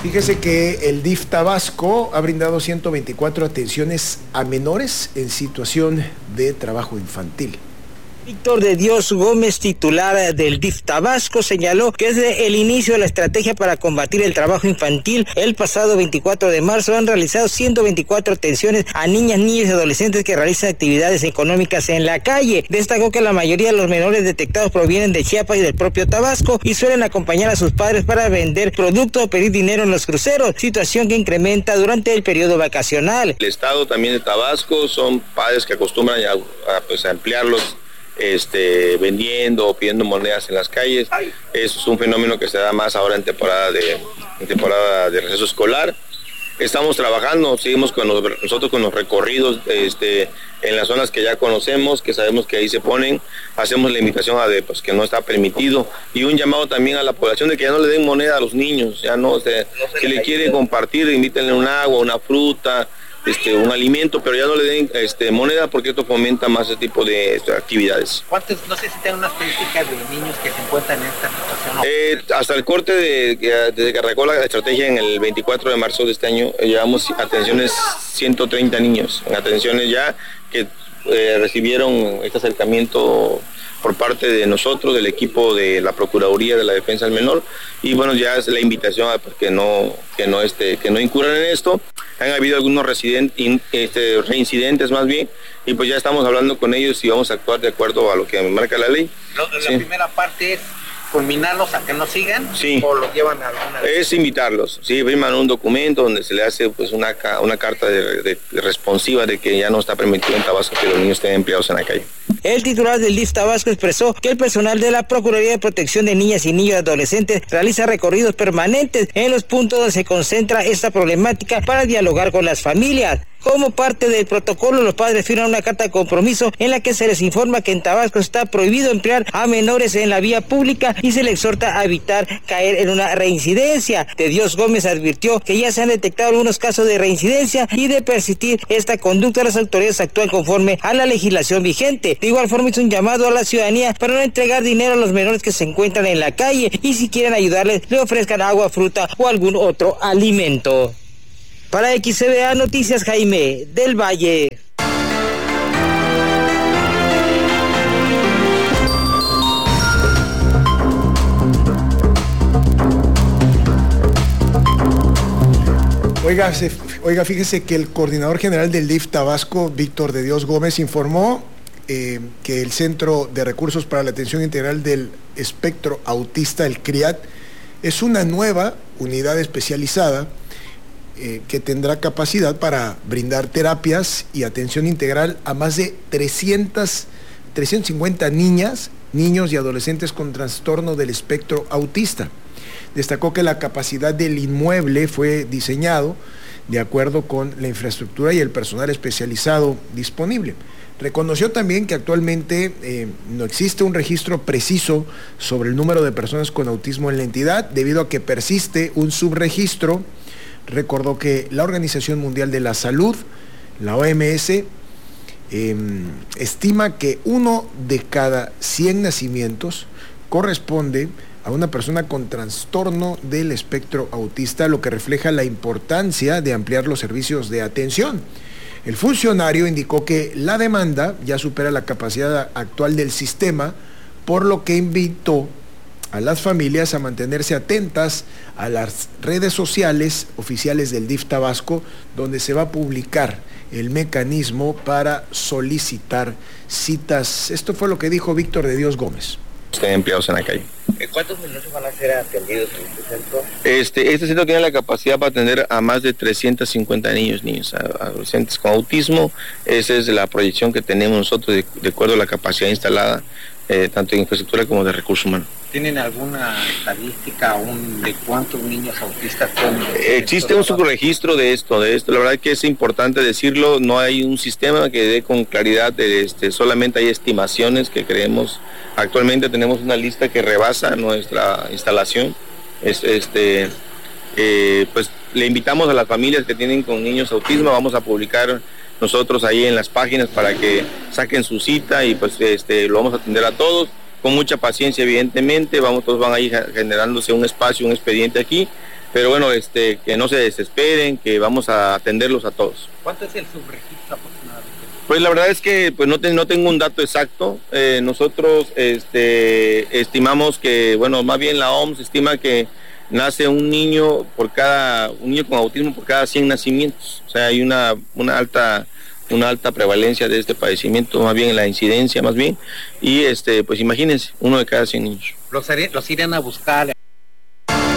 Fíjese que el DIF Tabasco ha brindado 124 atenciones a menores en situación de trabajo infantil. Víctor de Dios Gómez, titular del DIF Tabasco, señaló que desde el inicio de la estrategia para combatir el trabajo infantil, el pasado 24 de marzo han realizado 124 atenciones a niñas, niños y adolescentes que realizan actividades económicas en la calle. Destacó que la mayoría de los menores detectados provienen de Chiapas y del propio Tabasco y suelen acompañar a sus padres para vender productos o pedir dinero en los cruceros, situación que incrementa durante el periodo vacacional. El estado también de Tabasco son padres que acostumbran a emplearlos vendiendo o pidiendo monedas en las calles. Eso es un fenómeno que se da más ahora en temporada de receso escolar. Estamos trabajando, seguimos nosotros con los recorridos en las zonas que ya conocemos, que sabemos que ahí se ponen, hacemos la invitación a que no está permitido, y un llamado también a la población de que ya no le den moneda a los niños, ya no, si le quieren compartir, invítenle un agua, una fruta, un alimento, pero ya no le den moneda, porque esto fomenta más ese tipo de actividades. ¿Cuántos, no sé si tienen unas políticas de los niños que se encuentran en esta situación? Hasta el corte desde que arrancó la estrategia en el 24 de marzo de este año, llevamos atenciones 130 niños, en atenciones ya que recibieron este acercamiento por parte de nosotros, del equipo de la Procuraduría de la Defensa del Menor, y bueno, ya es la invitación a que no incurran en esto. Han habido algunos reincidentes más bien, y pues ya estamos hablando con ellos y vamos a actuar de acuerdo a lo que marca la ley. La primera parte es culminarlos a que no sigan, sí, o los llevan a alguna vez. Es invitarlos, sí, firman un documento donde se le hace pues una carta de responsiva de que ya no está permitido en Tabasco que los niños estén empleados en la calle. El titular del DIF Tabasco expresó que el personal de la Procuraduría de Protección de Niñas y Niños y Adolescentes realiza recorridos permanentes en los puntos donde se concentra esta problemática para dialogar con las familias. Como parte del protocolo, los padres firman una carta de compromiso en la que se les informa que en Tabasco está prohibido emplear a menores en la vía pública y se les exhorta a evitar caer en una reincidencia. De Dios Gómez advirtió que ya se han detectado algunos casos de reincidencia y de persistir esta conducta, las autoridades actúan conforme a la legislación vigente. De igual forma hizo un llamado a la ciudadanía para no entregar dinero a los menores que se encuentran en la calle y si quieren ayudarles le ofrezcan agua, fruta o algún otro alimento. Para XCBA Noticias, Jaime del Valle. Oiga, fíjese que el coordinador general del DIF Tabasco, Víctor de Dios Gómez, informó que el Centro de Recursos para la Atención Integral del Espectro Autista, el CRIAT, es una nueva unidad especializada que tendrá capacidad para brindar terapias y atención integral a más de 350 niñas, niños y adolescentes con trastorno del espectro autista. Destacó que la capacidad del inmueble fue diseñado de acuerdo con la infraestructura y el personal especializado disponible. Reconoció también que actualmente no existe un registro preciso sobre el número de personas con autismo en la entidad, debido a que persiste un subregistro. Recordó que la Organización Mundial de la Salud, la OMS, estima que 1 de cada 100 nacimientos corresponde a una persona con trastorno del espectro autista, lo que refleja la importancia de ampliar los servicios de atención. El funcionario indicó que la demanda ya supera la capacidad actual del sistema, por lo que invitó a las familias a mantenerse atentas a las redes sociales oficiales del DIF Tabasco, donde se va a publicar el mecanismo para solicitar citas. Esto fue lo que dijo Víctor de Dios Gómez. Estén empleados en la calle. ¿Cuántos menores van a ser atendidos en este centro? Este centro tiene la capacidad para atender a más de 350 niños, adolescentes con autismo. Esa es la proyección que tenemos nosotros de acuerdo a la capacidad instalada, tanto en infraestructura como de recursos humanos. ¿Tienen alguna estadística aún de cuántos niños autistas son? Existe un subregistro de esto. La verdad que es importante decirlo, no hay un sistema que dé con claridad, solamente hay estimaciones que creemos. Actualmente tenemos una lista que rebasa nuestra instalación. Pues le invitamos a las familias que tienen con niños autismo, vamos a publicar nosotros ahí en las páginas para que saquen su cita y pues lo vamos a atender a todos. con mucha paciencia, evidentemente, todos van a ir generándose un espacio, un expediente aquí, pero bueno, que no se desesperen, que vamos a atenderlos a todos. ¿Cuánto es el subregistro aproximadamente? Pues la verdad es que pues no tengo un dato exacto. Nosotros estimamos que, bueno, más bien la OMS estima que nace un niño con autismo por cada 100 nacimientos. O sea, hay una alta prevalencia de este padecimiento, más bien en la incidencia, más bien. Y pues imagínense, uno de cada 100 niños. ¿Los irían a buscar?